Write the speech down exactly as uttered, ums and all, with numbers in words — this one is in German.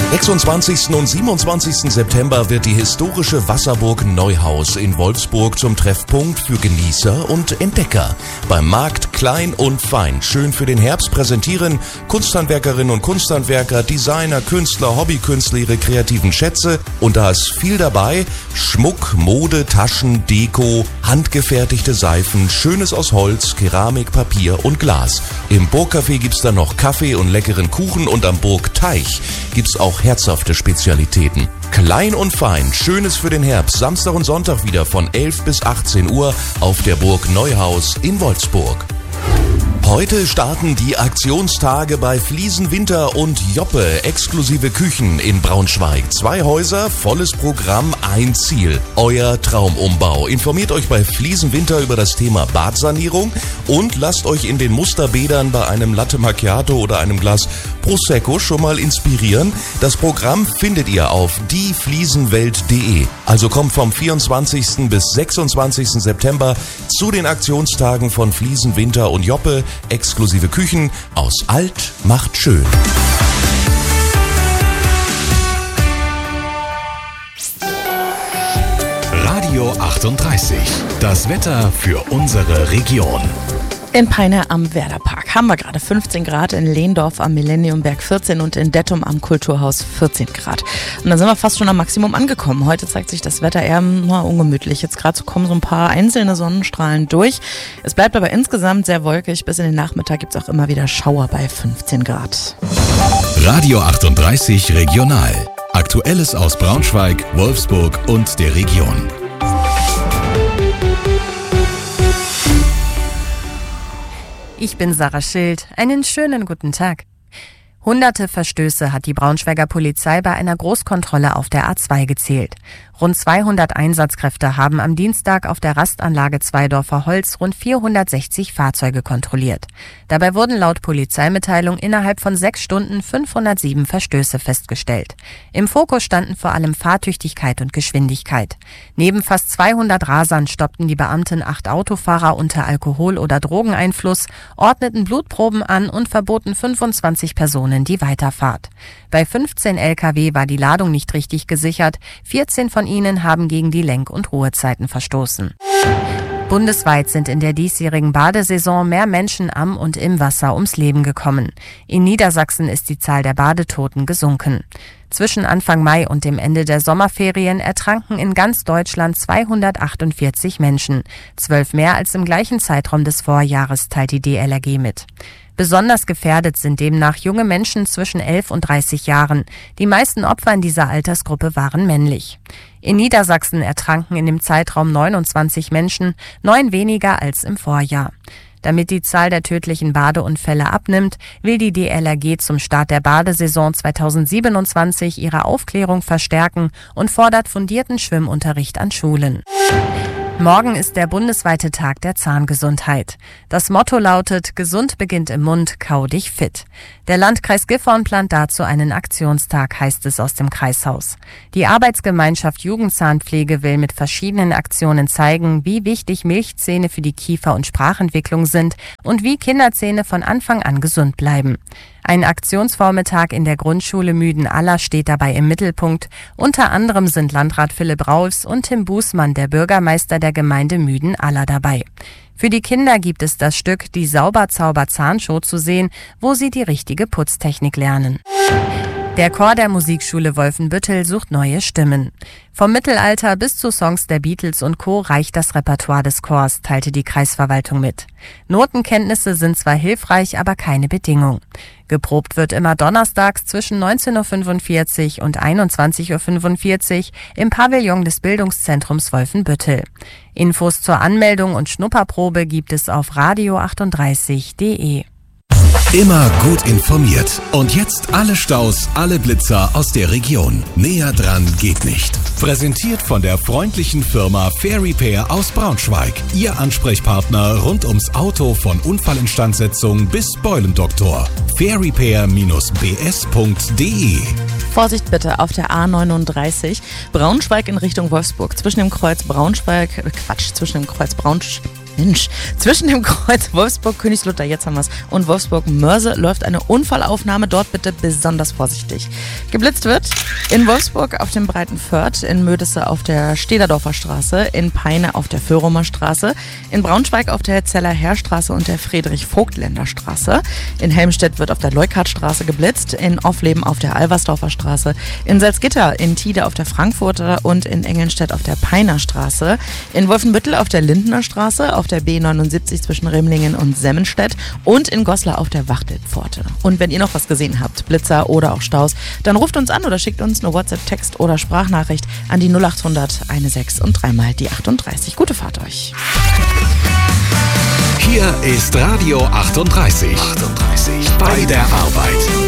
sechsundzwanzigsten und siebenundzwanzigsten September wird die historische Wasserburg Neuhaus in Wolfsburg zum Treffpunkt für Genießer und Entdecker. Beim Markt Klein und Fein, schön für den Herbst, präsentieren Kunsthandwerkerinnen und Kunsthandwerker, Designer, Künstler, Hobbykünstler ihre kreativen Schätze. Und da ist viel dabei: Schmuck, Mode, Taschen, Deko, handgefertigte Seifen, Schönes aus Holz, Keramik, Papier und Glas. Im Burgcafé gibt's dann noch Kaffee und leckeren Kuchen und am Burgteich gibt's auch herzhafte Spezialitäten. Klein und Fein, Schönes für den Herbst, Samstag und Sonntag wieder von elf bis achtzehn Uhr auf der Burg Neuhaus in Wolfsburg. Heute starten die Aktionstage bei Fliesen Winter und Joppe, exklusive Küchen in Braunschweig. Zwei Häuser, volles Programm, ein Ziel: euer Traumumbau. Informiert euch bei Fliesen Winter über das Thema Badsanierung und lasst euch in den Musterbädern bei einem Latte Macchiato oder einem Glas Prosecco schon mal inspirieren. Das Programm findet ihr auf die fliesenwelt punkt de. Also kommt vom vierundzwanzigsten bis sechsundzwanzigsten September zu den Aktionstagen von Fliesen Winter und Joppe. Exklusive Küchen aus Alt macht schön. Radio achtunddreißig. Das Wetter für unsere Region. In Peine am Werderpark haben wir gerade fünfzehn Grad, in Lehndorf am Millenniumberg vierzehn und in Dettum am Kulturhaus vierzehn Grad. Und dann sind wir fast schon am Maximum angekommen. Heute zeigt sich das Wetter eher na, ungemütlich. Jetzt gerade kommen so ein paar einzelne Sonnenstrahlen durch. Es bleibt aber insgesamt sehr wolkig. Bis in den Nachmittag gibt es auch immer wieder Schauer bei fünfzehn Grad. Radio achtunddreißig Regional. Aktuelles aus Braunschweig, Wolfsburg und der Region. Ich bin Sarah Schild. Einen schönen guten Tag. Hunderte Verstöße hat die Braunschweiger Polizei bei einer Großkontrolle auf der A zwei gezählt. Rund zweihundert Einsatzkräfte haben am Dienstag auf der Rastanlage Zweidorfer Holz rund vierhundertsechzig Fahrzeuge kontrolliert. Dabei wurden laut Polizeimitteilung innerhalb von sechs Stunden fünfhundertsieben Verstöße festgestellt. Im Fokus standen vor allem Fahrtüchtigkeit und Geschwindigkeit. Neben fast zweihundert Rasern stoppten die Beamten acht Autofahrer unter Alkohol- oder Drogeneinfluss, ordneten Blutproben an und verboten fünfundzwanzig Personen die Weiterfahrt. Bei fünfzehn L K W war die Ladung nicht richtig gesichert, vierzehn von ihnen haben gegen die Lenk- und Ruhezeiten verstoßen. Bundesweit sind in der diesjährigen Badesaison mehr Menschen am und im Wasser ums Leben gekommen. In Niedersachsen ist die Zahl der Badetoten gesunken. Zwischen Anfang Mai und dem Ende der Sommerferien ertranken in ganz Deutschland zweihundertachtundvierzig Menschen, zwölf mehr als im gleichen Zeitraum des Vorjahres, teilt die D L R G mit. Besonders gefährdet sind demnach junge Menschen zwischen elf und dreißig Jahren. Die meisten Opfer in dieser Altersgruppe waren männlich. In Niedersachsen ertranken in dem Zeitraum neunundzwanzig Menschen, neun weniger als im Vorjahr. Damit die Zahl der tödlichen Badeunfälle abnimmt, will die D L R G zum Start der Badesaison zweitausendsiebenundzwanzig ihre Aufklärung verstärken und fordert fundierten Schwimmunterricht an Schulen. Morgen ist der bundesweite Tag der Zahngesundheit. Das Motto lautet: Gesund beginnt im Mund, kau dich fit. Der Landkreis Gifhorn plant dazu einen Aktionstag, heißt es aus dem Kreishaus. Die Arbeitsgemeinschaft Jugendzahnpflege will mit verschiedenen Aktionen zeigen, wie wichtig Milchzähne für die Kiefer- und Sprachentwicklung sind und wie Kinderzähne von Anfang an gesund bleiben. Ein Aktionsvormittag in der Grundschule Müden-Aller steht dabei im Mittelpunkt. Unter anderem sind Landrat Philipp Raufs und Tim Bußmann, der Bürgermeister der Gemeinde Müden-Aller, dabei. Für die Kinder gibt es das Stück Die Sauberzauber-Zahnshow zu sehen, wo sie die richtige Putztechnik lernen. Der Chor der Musikschule Wolfenbüttel sucht neue Stimmen. Vom Mittelalter bis zu Songs der Beatles und Co. reicht das Repertoire des Chors, teilte die Kreisverwaltung mit. Notenkenntnisse sind zwar hilfreich, aber keine Bedingung. Geprobt wird immer donnerstags zwischen neunzehn Uhr fünfundvierzig und einundzwanzig Uhr fünfundvierzig im Pavillon des Bildungszentrums Wolfenbüttel. Infos zur Anmeldung und Schnupperprobe gibt es auf radio achtunddreißig punkt de. Immer gut informiert. Und jetzt alle Staus, alle Blitzer aus der Region. Näher dran geht nicht. Präsentiert von der freundlichen Firma Fair Repair aus Braunschweig. Ihr Ansprechpartner rund ums Auto von Unfallinstandsetzung bis Beulendoktor. fair repair Bindestrich b s punkt de. Vorsicht bitte auf der A neununddreißig, Braunschweig in Richtung Wolfsburg. Zwischen dem Kreuz Braunschweig, äh Quatsch, zwischen dem Kreuz Braunschweig. Mensch, zwischen dem Kreuz Wolfsburg-Königslutter, jetzt haben wir es, und Wolfsburg-Mörse läuft eine Unfallaufnahme. Dort bitte besonders vorsichtig. Geblitzt wird in Wolfsburg auf dem Breiten Föhrt, in Mödesse auf der Stederdorfer Straße, in Peine auf der Föhrumer Straße, in Braunschweig auf der Zeller Heerstraße und der Friedrich-Vogtländer Straße, in Helmstedt wird auf der Leukardstraße geblitzt, in Offleben auf der Alversdorfer Straße, in Salzgitter, in Tide auf der Frankfurter und in Engelnstedt auf der Peiner Straße, in Wolfenbüttel auf der Lindener Straße, auf der B neunundsiebzig zwischen Rimlingen und Semmenstedt und in Goslar auf der Wachtelpforte. Und wenn ihr noch was gesehen habt, Blitzer oder auch Staus, dann ruft uns an oder schickt uns eine WhatsApp-Text oder Sprachnachricht an die null acht hundert sechzehn und dreimal die achtunddreißig. Gute Fahrt euch. Hier ist Radio achtunddreißig. achtunddreißig. Bei der Arbeit.